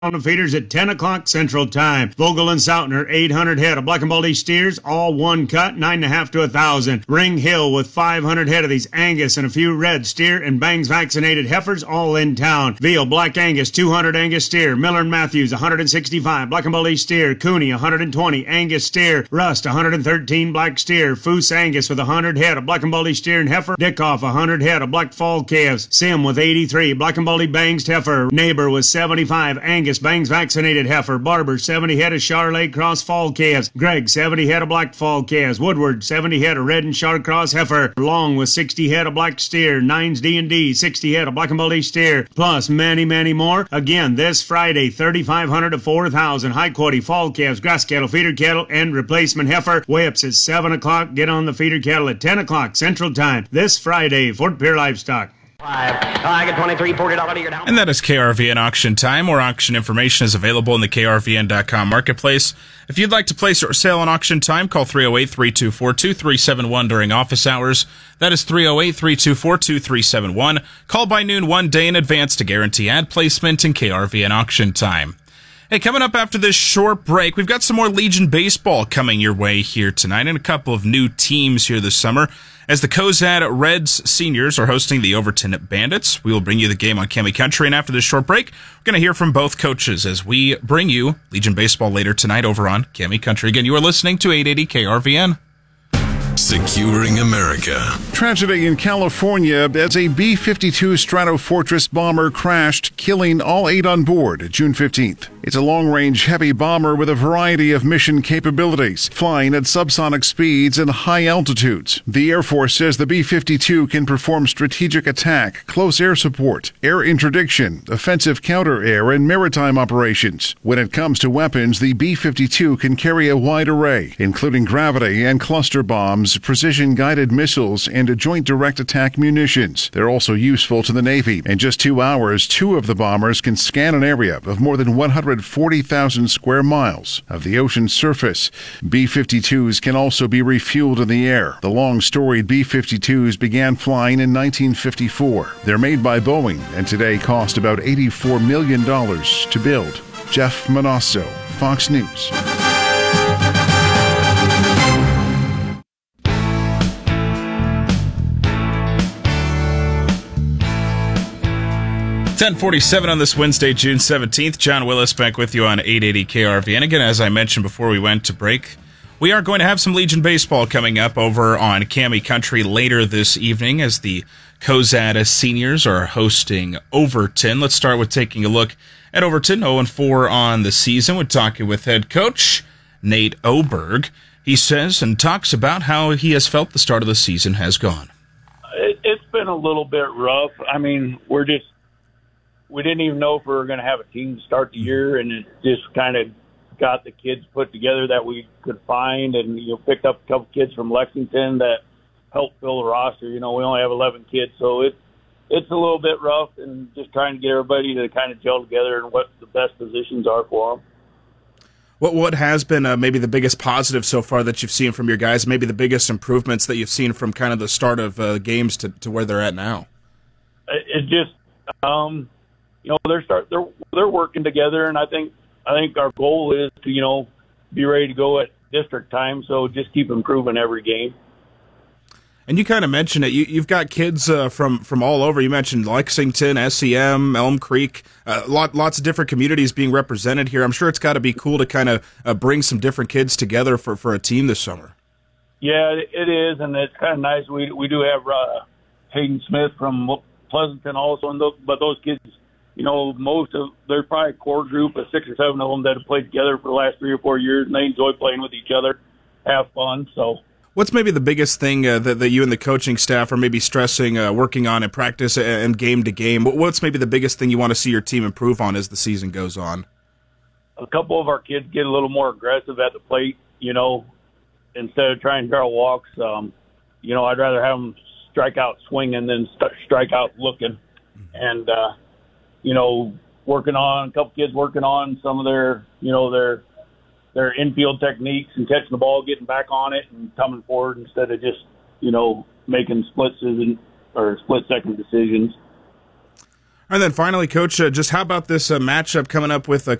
on the feeders at 10 o'clock Central Time. Vogel and Sautner, 800 head of black and baldy steers, all one cut, 9.5 to 1,000. Ring Hill with 500 head of these Angus and a few red steer and Bangs vaccinated heifers, all in town. Veal, Black Angus, 200 Angus steer. Miller and Matthews, 165 black and baldy steer. Cooney, 120 Angus steer. Rust, 113 black steer. Foose Angus with 100 head of black and baldy steer and heifer. Dickoff, 100 head of black fall calves. Sim with 83 black and baldy Bangs heifer. Neighbor with 75 Angus Bangs vaccinated heifer. Barber, 70 head of Charolais cross fall calves. Gregg, 70 head of black fall calves. Woodward, 70 head of red and Char cross heifer. Long with 60 head of black steer. Nines D&D, 60 head of black and baldy steer. Plus many, many more. Again, this Friday, 3,500 to 4,000 high quality fall calves, grass cattle, feeder cattle, and replacement heifer. Whips at 7 o'clock. Get on the feeder cattle at 10 o'clock Central Time. This Friday, Fort Pierre Livestock. I get 23, $40 a year down. And that is KRVN Auction Time. More auction information is available in the KRVN.com marketplace. If you'd like to place your sale on Auction Time, call 308-324-2371 during office hours. That is 308-324-2371. Call by noon one day in advance to guarantee ad placement in KRVN Auction Time. Hey, coming up after this short break, we've got some more Legion baseball coming your way here tonight and a couple of new teams here this summer. As the Cozad Reds seniors are hosting the Overton Bandits, we will bring you the game on Cami Country. And after this short break, we're going to hear from both coaches as we bring you Legion baseball later tonight over on Cami Country. Again, you are listening to 880 KRVN. Securing America. Tragedy in California as a B-52 Stratofortress bomber crashed, killing all 8 on board June 15th. It's a long-range heavy bomber with a variety of mission capabilities, flying at subsonic speeds and high altitudes. The Air Force says the B-52 can perform strategic attack, close air support, air interdiction, offensive counter-air, and maritime operations. When it comes to weapons, the B-52 can carry a wide array, including gravity and cluster bombs, precision-guided missiles, and joint direct attack munitions. They're also useful to the Navy. In just 2 hours, 2 of the bombers can scan an area of more than 140,000 square miles of the ocean surface. B-52s can also be refueled in the air. The long-storied B-52s began flying in 1954. They're made by Boeing and today cost about $84 million to build. Jeff Manasso, Fox News. 10:47 on this Wednesday, June 17th. John Willis back with you on 880 KRV. And again, as I mentioned before we went to break, we are going to have some Legion baseball coming up over on Cami Country later this evening as the Cozad seniors are hosting Overton. Let's start with taking a look at Overton, 0-4 on the season. We're talking with head coach Nate Oberg. He says and talks about how he has felt the start of the season has gone. It's been a little bit rough. I mean, we didn't even know if we were going to have a team to start the year, and it just kind of got the kids put together that we could find, and picked up a couple kids from Lexington that helped fill the roster. We only have 11 kids, so it's a little bit rough, and just trying to get everybody to kind of gel together and what the best positions are for them. What has been maybe the biggest positive so far that you've seen from your guys? Maybe the biggest improvements that you've seen from kind of the start of games to where they're at now? It's just, they're working together, and I think our goal is to be ready to go at district time. So just keep improving every game. And you kind of mentioned it. You've got kids from all over. You mentioned Lexington, SEM, Elm Creek, lots of different communities being represented here. I'm sure it's got to be cool to kind of bring some different kids together for a team this summer. Yeah, it is, and it's kind of nice. We do have Hayden Smith from Pleasanton also, but those kids, there's probably a core group of 6 or 7 of them that have played together for the last 3 or 4 years, and they enjoy playing with each other, have fun. So, what's maybe the biggest thing that you and the coaching staff are maybe stressing, working on in practice and game to game? What's maybe the biggest thing you want to see your team improve on as the season goes on? A couple of our kids get a little more aggressive at the plate, instead of trying to draw walks. I'd rather have them strike out swinging than strike out looking. And, a couple kids working on some of their infield techniques and catching the ball, getting back on it and coming forward instead of just, making split-second decisions. And then finally, Coach, just how about this matchup coming up with